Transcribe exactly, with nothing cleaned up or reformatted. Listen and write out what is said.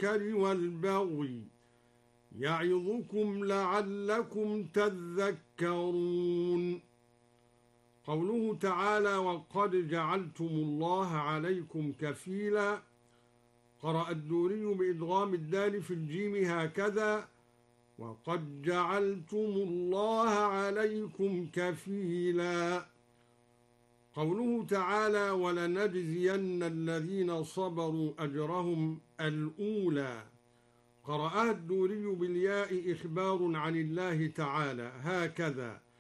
المنكر والبغي يعظكم لعلكم تذكرون. قوله تعالى: وقد جعلتم الله عليكم كفيلا، قرأ الدوري بإدغام الدال في الجيم هكذا: وقد جعلتم الله عليكم كفيلا. قوله تعالى: ولنجزين الذين صبروا أجرهم الأولى، قرأها الدوري بالياء إخبار عن الله تعالى هكذا: